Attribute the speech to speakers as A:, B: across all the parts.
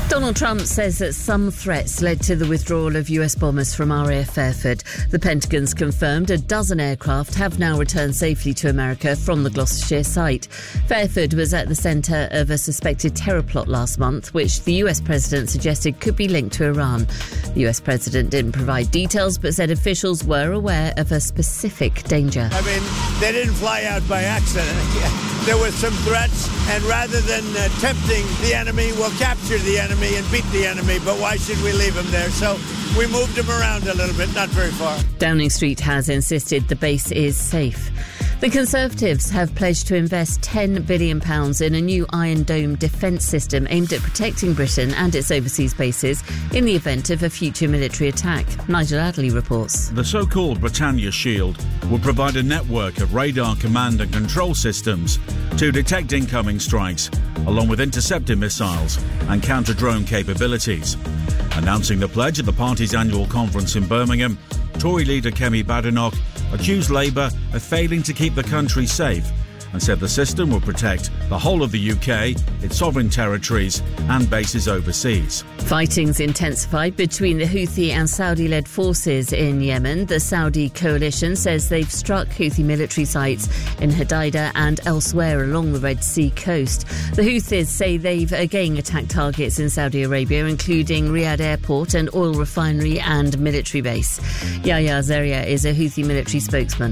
A: Donald Trump says that some threats led to the withdrawal of US bombers from RAF Fairford. The Pentagon's confirmed a dozen aircraft have now returned safely to America from the Gloucestershire site. Fairford was at the centre of a suspected terror plot last month, which the US president suggested could be linked to Iran. The US president didn't provide details, but said officials were aware of a specific danger.
B: I mean, they didn't fly out by accident. There were some threats, and rather than tempting the enemy, we'll capture the enemy and beat the enemy, but why should we leave him there? So we moved him around a little bit, not very far.
A: Downing Street has insisted the base is safe. The Conservatives have pledged to invest £10 billion in a new Iron Dome defence system aimed at protecting Britain and its overseas bases in the event of a future military attack. Nigel Adderley reports.
C: The so-called Britannia Shield will provide a network of radar command and control systems to detect incoming strikes, along with interceptor missiles and counter-drone capabilities. Announcing the pledge at the party's annual conference in Birmingham, Tory leader Kemi Badenoch accused Labour of failing to keep the country safe and said the system will protect the whole of the UK, its sovereign territories and bases overseas.
A: Fighting's intensified between the Houthi and Saudi-led forces in Yemen. The Saudi coalition says they've struck Houthi military sites in Hodeidah and elsewhere along the Red Sea coast. The Houthis say they've again attacked targets in Saudi Arabia, including Riyadh Airport and oil refinery and military base. Yahya Zaria is a Houthi military spokesman.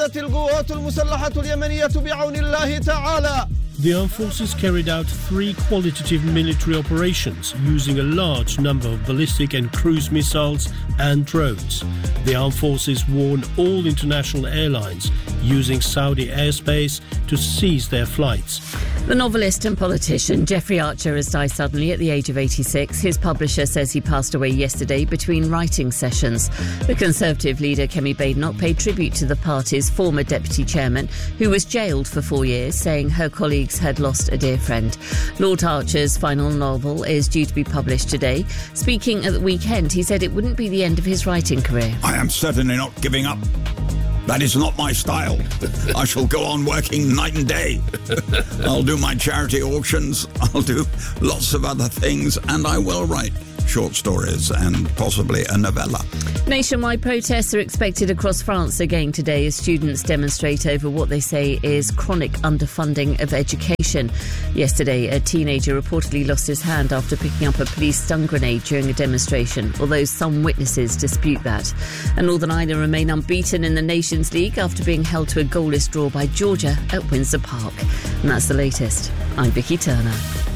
D: The armed forces carried out 3 qualitative military operations using a large number of ballistic and cruise missiles and drones. The armed forces warned all international airlines using Saudi airspace to cease their flights.
A: The novelist and politician Jeffrey Archer has died suddenly at the age of 86. His publisher says he passed away yesterday between writing sessions. The Conservative leader Kemi Badenoch paid tribute to the party's former deputy chairman, who was jailed for 4 years, saying her colleagues had lost a dear friend. Lord Archer's final novel is due to be published today. Speaking at the weekend, he said it wouldn't be the end of his writing career.
E: I am certainly not giving up. That is not my style. I shall go on working night and day. I'll do my charity auctions, I'll do lots of other things, and I will write short stories and possibly a novella.
A: Nationwide protests are expected across France again today as students demonstrate over what they say is chronic underfunding of education. Yesterday, a teenager reportedly lost his hand after picking up a police stun grenade during a demonstration, although some witnesses dispute that. And Northern Ireland remain unbeaten in the Nations League after being held to a goalless draw by Georgia at Windsor Park. And that's the latest. I'm Vicky Turner.